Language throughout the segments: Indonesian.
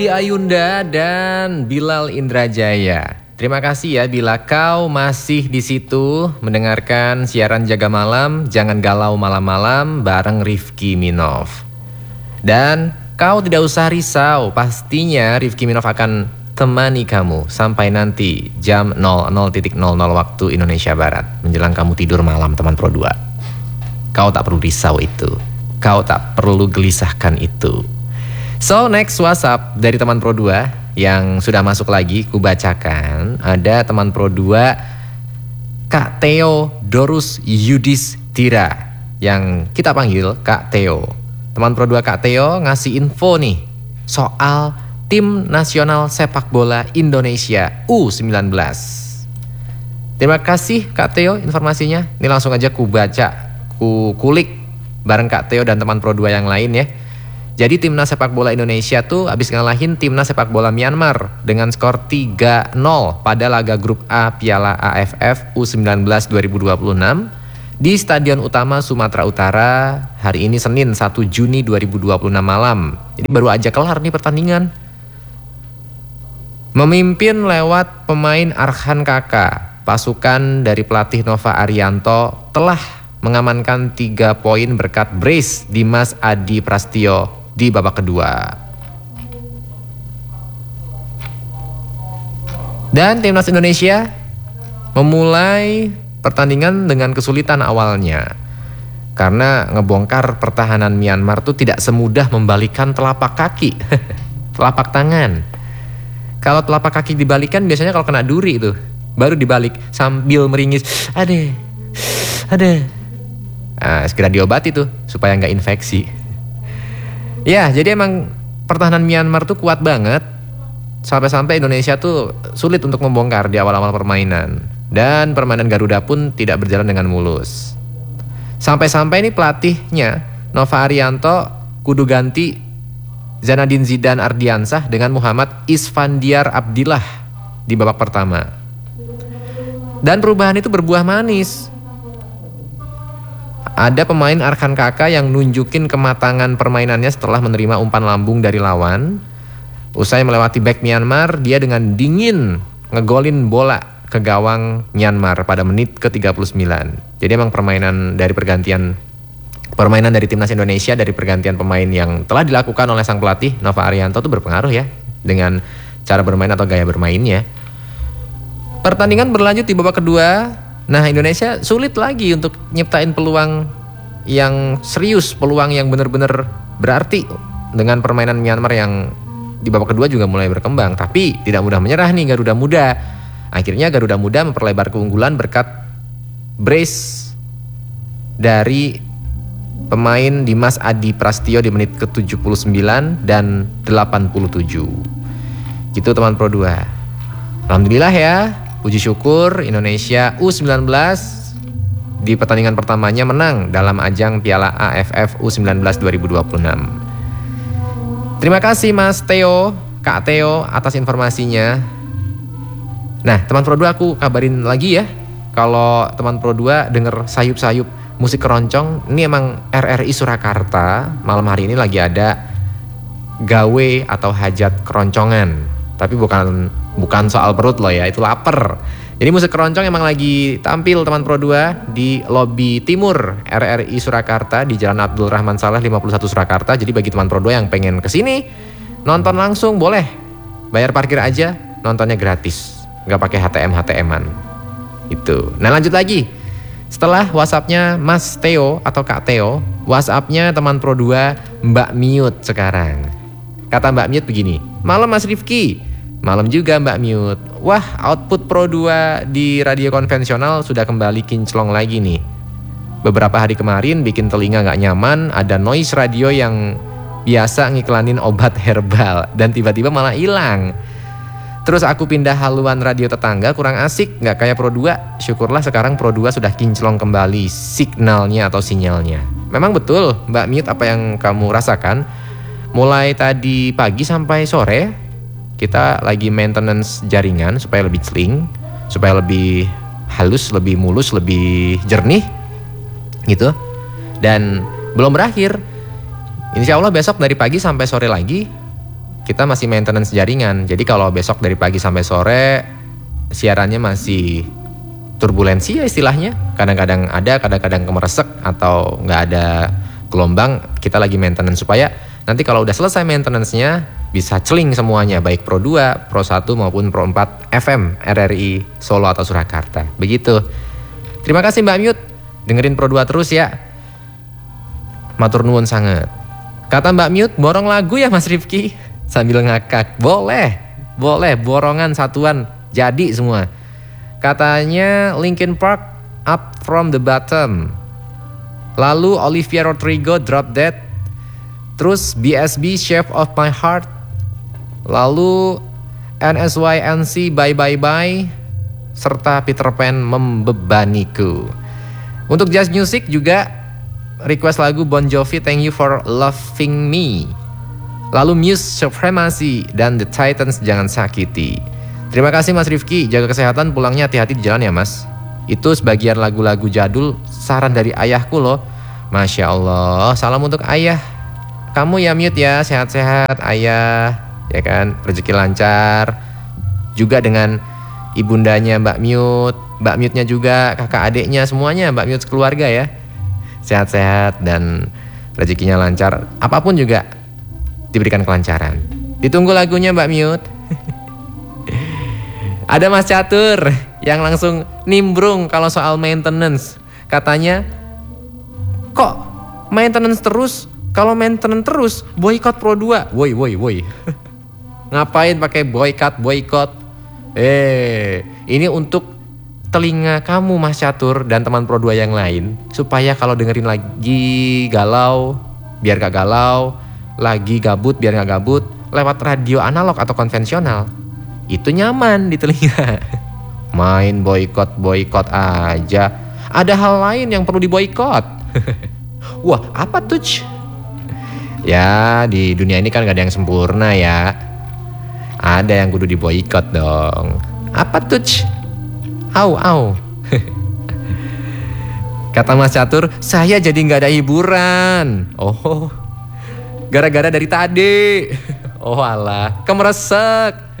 Ayunda dan Bilal Indrajaya. Terima kasih ya bila kau masih di situ mendengarkan siaran Jaga Malam, Jangan Galau Malam-Malam bareng Rifki Minov. Dan kau tidak usah risau, pastinya Rifki Minov akan temani kamu sampai nanti jam 00.00 waktu Indonesia Barat, menjelang kamu tidur malam teman Pro 2. Kau tak perlu risau itu, kau tak perlu gelisahkan itu. So next WhatsApp dari teman Pro 2 yang sudah masuk lagi, kubacakan. Ada teman Pro 2 Kak Theo Dorus Yudhistira yang kita panggil Kak Theo. Teman Pro 2 Kak Theo ngasih info nih soal tim nasional sepak bola Indonesia U19. Terima kasih Kak Theo informasinya. Ini langsung aja kubaca, kulik bareng Kak Theo dan teman Pro 2 yang lain ya. Jadi timnas sepak bola Indonesia tuh habis ngalahin timnas sepak bola Myanmar dengan skor 3-0 pada laga grup A Piala AFF U19 2026 di Stadion Utama Sumatera Utara hari ini Senin 1 Juni 2026 malam. Jadi baru aja kelar nih pertandingan. Memimpin lewat pemain Arhan Kaka, pasukan dari pelatih Nova Arianto telah mengamankan 3 poin berkat brace Dimas Adi Prastio di babak kedua. Dan timnas Indonesia memulai pertandingan dengan kesulitan awalnya karena ngebongkar pertahanan Myanmar tuh tidak semudah membalikan telapak kaki, telapak tangan. Kalau telapak kaki dibalikan biasanya kalau kena duri itu baru dibalik sambil meringis, ada. Nah, segera diobati tuh supaya nggak infeksi. Ya, jadi emang pertahanan Myanmar tuh kuat banget. Sampai-sampai Indonesia tuh sulit untuk membongkar di awal-awal permainan. Dan permainan Garuda pun tidak berjalan dengan mulus. Sampai-sampai ini pelatihnya Nova Arianto kudu ganti Zanadin Zidane Ardiansah dengan Muhammad Isfandiar Abdillah di babak pertama. Dan perubahan itu berbuah manis. Ada pemain Arhan Kaka yang nunjukin kematangan permainannya setelah menerima umpan lambung dari lawan. Usai melewati bek Myanmar, dia dengan dingin ngegolin bola ke gawang Myanmar pada menit ke-39. Jadi emang permainan dari timnas Indonesia dari pergantian pemain yang telah dilakukan oleh sang pelatih Nova Arianto itu berpengaruh ya dengan cara bermain atau gaya bermainnya. Pertandingan berlanjut di babak kedua. Nah, Indonesia sulit lagi untuk nyiptain peluang yang serius, peluang yang benar-benar berarti dengan permainan Myanmar yang di babak kedua juga mulai berkembang. Tapi tidak mudah menyerah nih Garuda Muda. Akhirnya Garuda Muda memperlebar keunggulan berkat brace dari pemain Dimas Adi Prastio di menit ke-79 dan 87. Gitu teman Pro 2. Alhamdulillah ya. Puji syukur Indonesia U19 di pertandingan pertamanya menang dalam ajang Piala AFF U19 2026. Terima kasih Mas Theo, Kak Theo atas informasinya. Nah teman Pro 2 aku kabarin lagi ya. Kalau teman Pro 2 denger sayup-sayup musik keroncong, ini emang RRI Surakarta malam hari ini lagi ada gawe atau hajat keroncongan. Tapi bukan soal perut loh ya, itu lapar. Jadi musik keroncong emang lagi tampil teman Pro 2 di lobi timur RRI Surakarta di Jalan Abdul Rahman Saleh 51 Surakarta. Jadi bagi teman Pro 2 yang pengen kesini nonton langsung boleh. Bayar parkir aja, nontonnya gratis. Nggak pakai HTM-HTM-an. Itu. Nah lanjut lagi. Setelah WhatsAppnya Mas Theo atau Kak Theo, WhatsAppnya teman Pro 2 Mbak Miut sekarang. Kata Mbak Miut begini, malam Mas Rifki. Malam juga Mbak Miut. Wah, output Pro 2 di radio konvensional sudah kembali kinclong lagi nih. Beberapa hari kemarin bikin telinga gak nyaman, ada noise radio yang biasa ngiklanin obat herbal dan tiba-tiba malah hilang. Terus aku pindah haluan radio tetangga, kurang asik, gak kayak Pro 2. Syukurlah sekarang Pro 2 sudah kinclong kembali signalnya atau sinyalnya. Memang betul Mbak Miut apa yang kamu rasakan. Mulai tadi pagi sampai sore kita lagi maintenance jaringan supaya lebih sling, supaya lebih halus, lebih mulus, lebih jernih gitu. Dan belum berakhir. Insya Allah besok dari pagi sampai sore lagi kita masih maintenance jaringan. Jadi kalau besok dari pagi sampai sore siarannya masih turbulensi ya istilahnya. Kadang-kadang ada, kadang-kadang kemeresek atau nggak ada gelombang, kita lagi maintenance supaya nanti kalau udah selesai maintenance-nya bisa celing semuanya, baik Pro 2, Pro 1 maupun Pro 4 FM RRI Solo atau Surakarta. Begitu. Terima kasih Mbak Mute. Dengerin Pro 2 terus ya. Matur nuwun sangat. Kata Mbak Mute, borong lagu ya Mas Rifki? Sambil ngakak. Boleh, borongan satuan jadi semua. Katanya Linkin Park, Up From The Bottom. Lalu Olivia Rodrigo, Drop Dead. Terus BSB, Shape of My Heart. Lalu NSYNC, Bye Bye Bye. Serta Peter Pan, Membebaniku. Untuk jazz music juga request lagu Bon Jovi, Thank You For Loving Me. Lalu Muse, Supremacy, dan The Titans, Jangan Sakiti. Terima kasih Mas Rifki, jaga kesehatan, pulangnya hati-hati di jalan ya Mas. Itu sebagian lagu-lagu jadul, saran dari ayahku loh. Masya Allah, salam untuk ayah. Kamu ya Mute ya, sehat-sehat ayah, ya kan, rezeki lancar. Juga dengan ibundanya Mbak Mute, Mbak Mute-nya juga, kakak adiknya, semuanya Mbak Mute keluarga ya. Sehat-sehat dan rezekinya lancar. Apapun juga diberikan kelancaran. Ditunggu lagunya Mbak Mute. Ada Mas Catur yang langsung nimbrung kalau soal maintenance. Katanya, kok maintenance terus? Kalau maintenance terus, boykot Pro 2. Woi. Ngapain pakai boykot? Ini untuk telinga kamu Mas Catur dan teman Pro 2 yang lain, supaya kalau dengerin lagi galau biar gak galau, lagi gabut biar gak gabut, lewat radio analog atau konvensional itu nyaman di telinga. Main boykot aja, ada hal lain yang perlu diboykot. Wah, apa tuh? Ya, di dunia ini kan gak ada yang sempurna ya. Ada yang kudu diboykot dong. Apa tuh? Au. Kata Mas Catur, saya jadi gak ada hiburan. Oh, gara-gara dari tadi. Oh alah, kemeresek.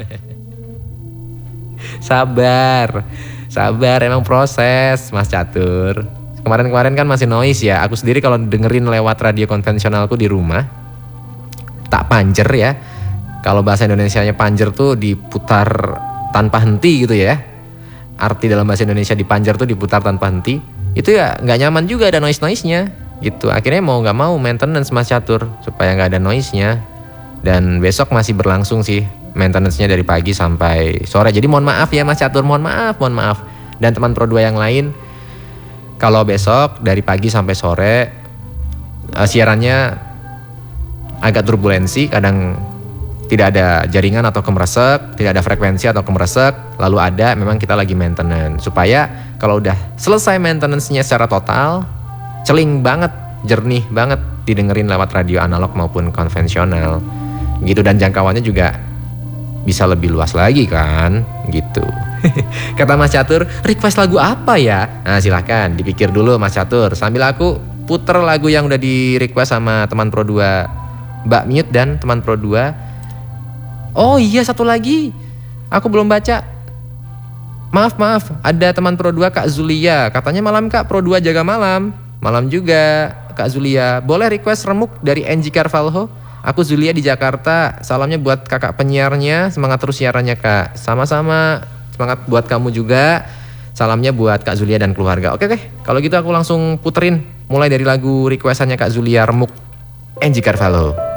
Sabar, emang proses Mas Catur. Kemarin kan masih noise ya. Aku sendiri kalau dengerin lewat radio konvensionalku di rumah, tak panjer ya. Kalau bahasa Indonesianya panjer tuh diputar tanpa henti gitu ya. Arti dalam bahasa Indonesia dipanjer tuh diputar tanpa henti. Itu ya gak nyaman juga, ada noise-nya gitu. Akhirnya mau gak mau maintenance Mas Catur supaya gak ada noise-nya. Dan besok masih berlangsung sih maintenance-nya dari pagi sampai sore. Jadi mohon maaf ya Mas Catur, mohon maaf. Dan teman Pro 2 yang lain, kalau besok dari pagi sampai sore siarannya agak turbulensi, kadang tidak ada jaringan atau kemeresek, tidak ada frekuensi atau kemeresek, lalu ada memang kita lagi maintenance. Supaya kalau udah selesai maintenance-nya secara total, celing banget, jernih banget didengerin lewat radio analog maupun konvensional. Gitu, dan jangkauannya juga bisa lebih luas lagi kan, gitu. Kata Mas Catur, request lagu apa ya? Nah silahkan dipikir dulu Mas Catur, sambil aku puter lagu yang udah di request sama teman Pro 2 Mbak Mute dan teman Pro 2. Oh iya, satu lagi aku belum baca. Maaf, ada teman Pro 2 Kak Zulia. Katanya malam Kak, Pro 2 jaga malam. Malam juga Kak Zulia. Boleh request remuk dari NG Carvalho? Aku Zulia di Jakarta. Salamnya buat kakak penyiarnya. Semangat terus siarannya Kak. Sama-sama. Semangat buat kamu juga. Salamnya buat Kak Zulia dan keluarga. Oke. Kalau gitu aku langsung puterin. Mulai dari lagu requestannya Kak Zulia, remuk NG Carvalho.